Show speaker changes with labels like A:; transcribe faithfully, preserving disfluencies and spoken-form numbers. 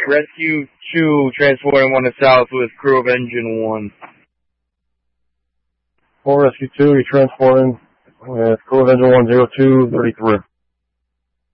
A: Rescue two, transporting one to South with crew of Engine one.
B: four Rescue two, you're transporting with crew of Engine one, zero two, thirty-three.